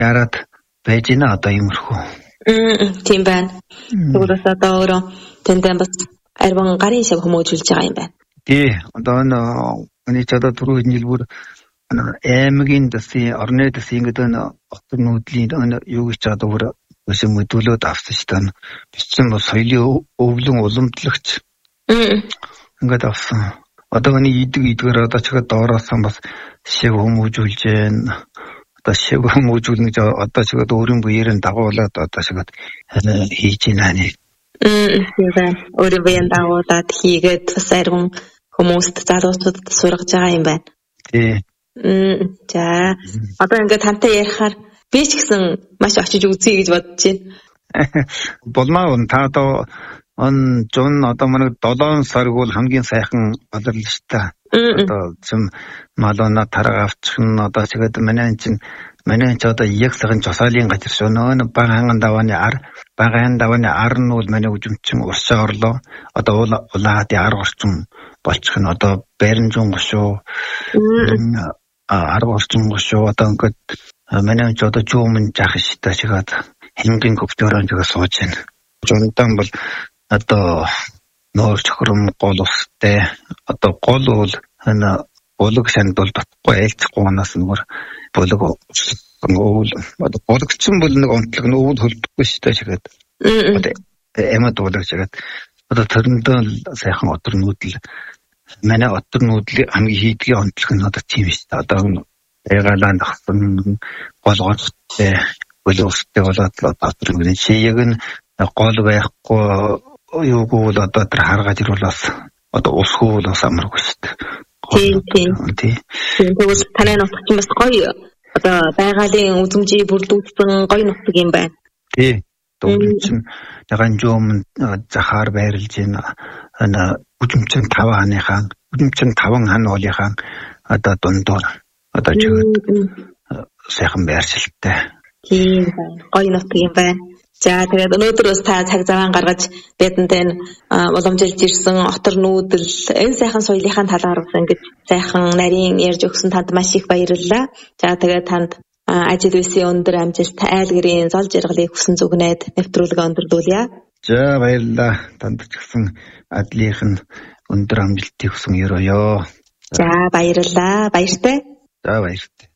Яарад байж гинэ одоо юмрхүү. Тийм байна. Тэгвэл одоо өөрөө тэндээ бас арван гарын шав хүмүүжүүлж байгаа юм байна. Тий, одоо энэ ч одоо түрүү хэлбэр аймгийн дэсийн орны дэсийн гэдэг отор нүүдлийн юу гэж одоо бүр өсөм мэдүүлээд авсан шүү дээ. Бичсэн бол соёлын өвлөн уламжлагч. Ингээд авсан. Одоо энэ идгээр одоо ч ихэд доороосон бас шив хүмүүжүүлж байна. Одоо шив хүмүүжүүлнэ гэж одоо ч ихэд өөрийн биеэрээ дагуулад одоо ч ихэд хийж байна. Тийм байна. Өөрийн биеэн дагуулад хийгээд бас арван хүмүүст залуучуудад сургаж байгаа юм байна. Тий. За одоо ингээд тантай ярихаар би ч гэсэн маш очиж үзье гэж бодож байна. Болмаа та одоо жон одоо манай 7 сарг бол хамгийн сайхан болол шүү дээ. Одоо зам малуна тарга авчих нь одоо тэгээд манай ч одоо яг сайхан жосоолын газар шүү. Нөө багаан давааны ар нь бол манай үжимчин урсаа орлоо. Одоо улаад ар орчин болчих нь одоо Баринжун гошуу. Ар орчин гошуу одоо ингээд манай ч одоо жуумын жах шүү дээ. Тэгээд хэмгийн ковторон жигээ сууж байна. Жонтан бол одоо нөр чохром гол устай одоо гол бол болог санд бол батгүй айлцахгүй манаас нөгөө болог өвөл одоо болгоцсон бол нэг онцлог нь өвөл хөлдөхгүй шүү дээ чигээд одоо эмэд болог чигээд одоо төрөндөө сайхан отор нүүдэл манай отор нүүдлийн хамгийн хийдгийн онцлог нь одоо тийм шүү дээ одоо ягалаа нахсан голгоцтой боловстой болоод отор нүүдлийн шиэг нь гол байхгүй юугүй бол одоо тэр харгаж ирвэл бас одоо усгүй бол бас амаргүй шүү дээ. Тийм. Тэгвэл танай нутаг чинь бас гоё одоо байгалийн үзмжийг бүрдүүлсэн гоё нутаг юм байна. Тий. Дөнгөж Даганжуум захаар байрлж байна. Үжимчин 5 хааныхаа үжимчин 5 хан уулынхаа одоо дундуур одоо сайхан байршилтай. Тийм байна. Гоё нутаг юм байна. За тэгээд өнөөдөр бас та цаг зав гаргаж бидэнд уламжилж ирсэн отор нүүдэл энэ сайхан соёлынхаа талаар бас ингэж сайхан нарийн ярьж өгсөн танд маш их баярлалаа. За тэгээд танд ажил үйлсийн өндөр амжилт айлгэрийн зол жаргалыг хүсэн зүгнээд нэвтрүүлгээ өндөрлүүлье. За баярлалаа. Танд ч гэсэн ажлынх нь өндөр амжилтыг хүсэн өрөөё. За баярлалаа. Баяртай. За баяртай.